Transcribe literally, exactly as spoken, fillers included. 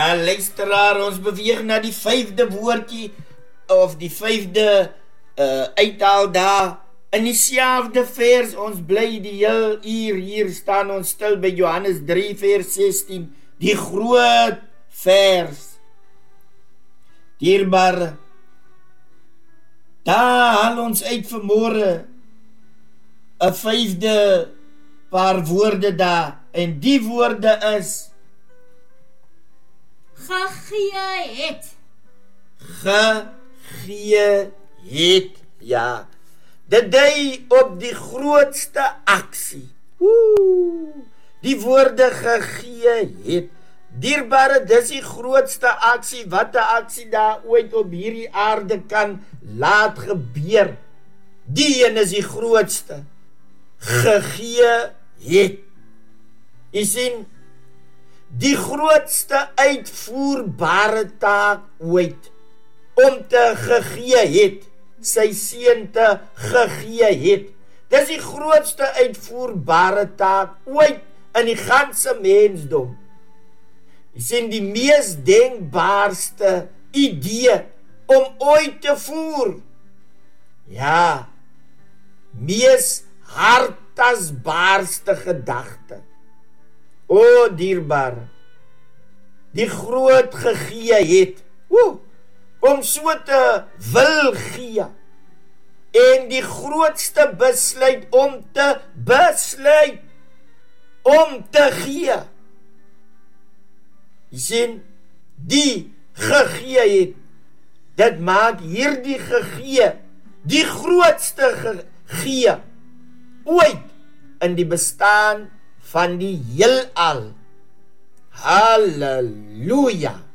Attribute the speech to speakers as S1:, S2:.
S1: Ja, luisteraar, ons beweeg na die vyfde woordjie, of die vyfde uh, uithaal daar, in dieselfde vers, ons bly die heel uur, hier staan ons stil by Johannes drie vers sestien, die groot vers. Dierbare, daar haal ons uit vanmorgen, een vyfde paar woorde daar, en die woorde is,
S2: gegee het.
S1: Gegee het, ja. Dit dui op die grootste aksie. Oeh, die woorde gegee het. Dierbare, dis die grootste aksie, wat 'n aksie daar ooit op hierdie aarde kan laat gebeur. Die een is die grootste. Gegee het. Jy sien, die grootste uitvoerbare taak ooit, om te gegee het, sy seun te gegee het. Dis die grootste uitvoerbare taak ooit in die ganse mensdom. Jy sien, die mees denkbaarste idee om ooit te voer. Ja, mees hartasbaarste gedagte. O, dierbare, die groot gegee het, o, om so te wil gee, en die grootste besluit om te besluit, om te gee. Jy sien, die gegee het, dit maak hierdie gegee, die grootste gegee, ooit in die bestaan van die heelal. Halleluja!